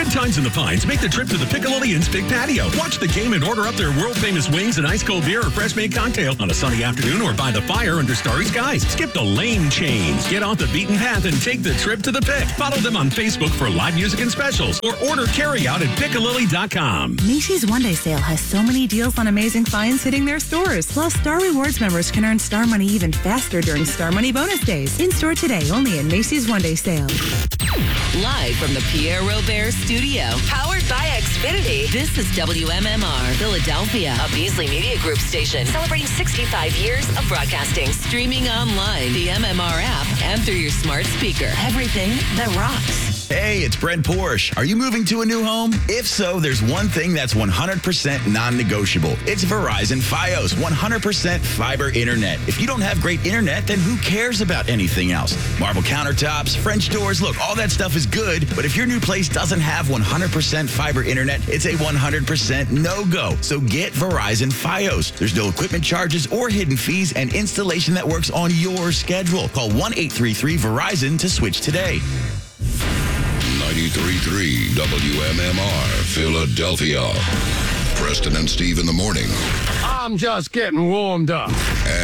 Good times in the Pines make the trip to the Piccolillians Big Patio. Watch the game and order up their world-famous wings and ice-cold beer or fresh-made cocktail on a sunny afternoon or by the fire under starry skies. Skip the lane change. Get off the beaten path and take the trip to the Pic. Follow them on Facebook for live music and specials or order carryout at Piccolilli.com. Macy's One Day Sale has so many deals on amazing finds hitting their stores. Plus, Star Rewards members can earn Star Money even faster during Star Money bonus days. In-store today only at Macy's One Day Sale. Live from the Pierre Robert Studio. Powered by Xfinity. This is WMMR Philadelphia, a Beasley Media Group station celebrating 65 years of broadcasting. Streaming online, the MMR app, and through your smart speaker. Everything that rocks. Hey, it's Brent Porsche. Are you moving to a new home? If so, there's one thing that's 100% non-negotiable. It's Verizon Fios 100% fiber internet. If you don't have great internet, then who cares about anything else? Marble countertops, French doors, look, all that stuff is good, but if your new place doesn't have 100% fiber internet, it's a 100% no-go. So get Verizon Fios. There's no equipment charges or hidden fees and installation that works on your schedule. Call 1-833-VERIZON to switch today. 93.3 WMMR Philadelphia. Preston and Steve in the morning. I'm just getting warmed up.